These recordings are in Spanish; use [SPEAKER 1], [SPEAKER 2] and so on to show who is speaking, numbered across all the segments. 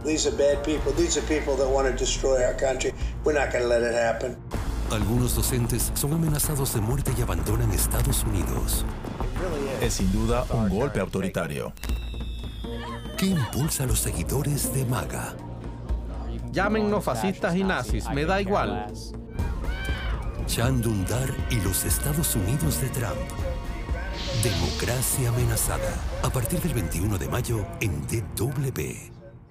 [SPEAKER 1] These are bad people. These are people that want to destroy our country. We're not going to let it happen.
[SPEAKER 2] Algunos docentes son amenazados de muerte y abandonan Estados Unidos.
[SPEAKER 3] Es sin duda un golpe autoritario.
[SPEAKER 2] ¿Qué impulsa a los seguidores de MAGA?
[SPEAKER 4] Llámennos fascistas y nazis, me da igual.
[SPEAKER 2] Chan Dündar y los Estados Unidos de Trump. Democracia amenazada. A partir del 21 de mayo en DW.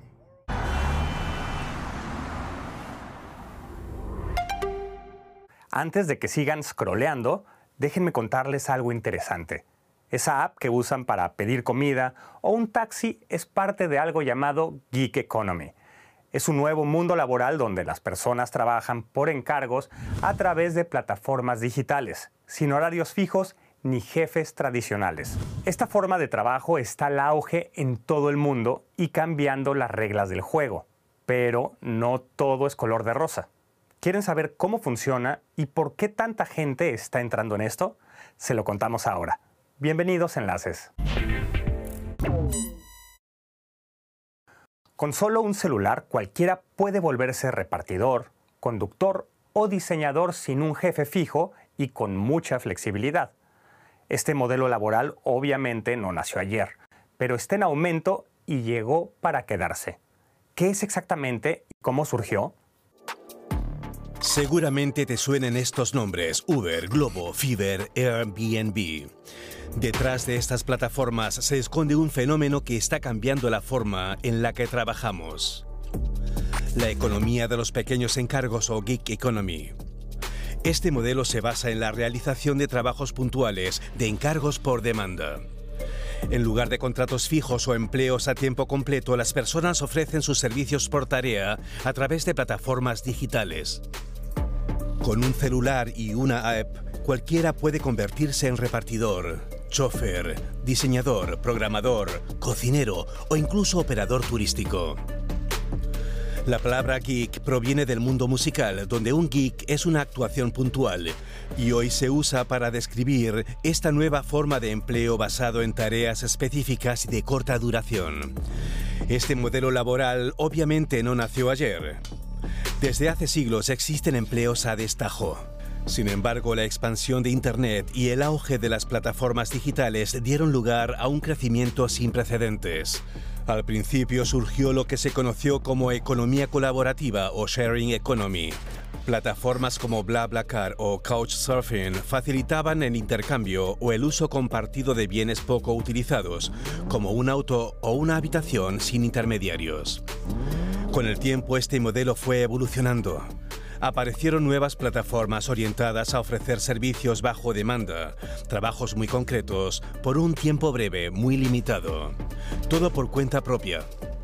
[SPEAKER 5] Antes de que sigan scrolleando, déjenme contarles algo interesante. Esa app que usan para pedir comida o un taxi es parte de algo llamado Gig Economy. Es un nuevo mundo laboral donde las personas trabajan por encargos a través de plataformas digitales, sin horarios fijos ni jefes tradicionales. Esta forma de trabajo está al auge en todo el mundo y cambiando las reglas del juego. Pero no todo es color de rosa. ¿Quieren saber cómo funciona y por qué tanta gente está entrando en esto? Se lo contamos ahora. Bienvenidos a Enlaces. Con solo un celular, cualquiera puede volverse repartidor, conductor o diseñador sin un jefe fijo y con mucha flexibilidad. Este modelo laboral obviamente no nació ayer, pero está en aumento y llegó para quedarse. ¿Qué es exactamente y cómo surgió?
[SPEAKER 6] Seguramente te suenen estos nombres: Uber, Globo, Fiverr, Airbnb. Detrás de estas plataformas se esconde un fenómeno que está cambiando la forma en la que trabajamos. La economía de los pequeños encargos o Gig Economy. Este modelo se basa en la realización de trabajos puntuales, de encargos por demanda. En lugar de contratos fijos o empleos a tiempo completo, las personas ofrecen sus servicios por tarea a través de plataformas digitales. Con un celular y una app, cualquiera puede convertirse en repartidor, chofer, diseñador, programador, cocinero o incluso operador turístico. La palabra geek proviene del mundo musical, donde un geek es una actuación puntual, y hoy se usa para describir esta nueva forma de empleo basado en tareas específicas y de corta duración. Este modelo laboral obviamente no nació ayer. Desde hace siglos existen empleos a destajo. Sin embargo, la expansión de Internet y el auge de las plataformas digitales dieron lugar a un crecimiento sin precedentes. Al principio surgió lo que se conoció como economía colaborativa o sharing economy. Plataformas como BlaBlaCar o Couchsurfing facilitaban el intercambio o el uso compartido de bienes poco utilizados, como un auto o una habitación sin intermediarios. Con el tiempo, este modelo fue evolucionando. Aparecieron nuevas plataformas orientadas a ofrecer servicios bajo demanda, trabajos muy concretos, por un tiempo breve, muy limitado. Todo por cuenta propia.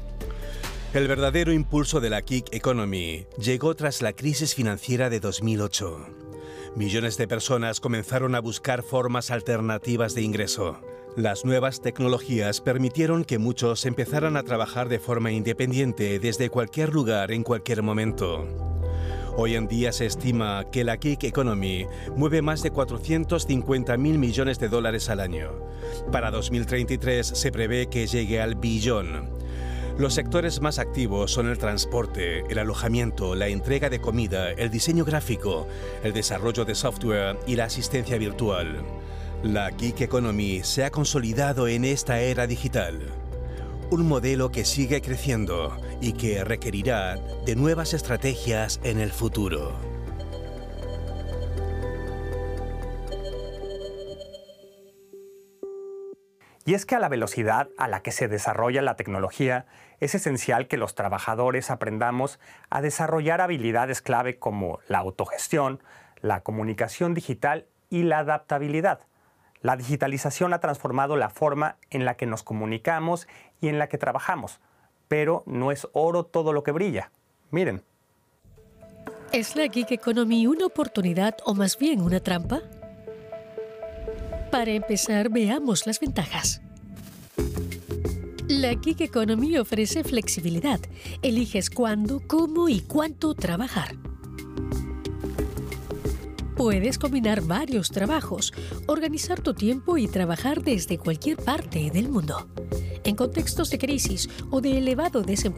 [SPEAKER 6] El verdadero impulso de la Gig Economy llegó tras la crisis financiera de 2008. Millones de personas comenzaron a buscar formas alternativas de ingreso. Las nuevas tecnologías permitieron que muchos empezaran a trabajar de forma independiente desde cualquier lugar en cualquier momento. Hoy en día se estima que la Gig Economy mueve más de 450.000 millones de dólares al año. Para 2033 se prevé que llegue al billón. Los sectores más activos son el transporte, el alojamiento, la entrega de comida, el diseño gráfico, el desarrollo de software y la asistencia virtual. La Gig Economy se ha consolidado en esta era digital. Un modelo que sigue creciendo y que requerirá de nuevas estrategias en el futuro.
[SPEAKER 5] Y es que a la velocidad a la que se desarrolla la tecnología, es esencial que los trabajadores aprendamos a desarrollar habilidades clave como la autogestión, la comunicación digital y la adaptabilidad. La digitalización ha transformado la forma en la que nos comunicamos y en la que trabajamos, pero no es oro todo lo que brilla. Miren.
[SPEAKER 7] ¿Es la Gig Economy una oportunidad o más bien una trampa? Para empezar, veamos las ventajas. La Gig Economy ofrece flexibilidad. Eliges cuándo, cómo y cuánto trabajar. Puedes combinar varios trabajos, organizar tu tiempo y trabajar desde cualquier parte del mundo. En contextos de crisis o de elevado desempleo,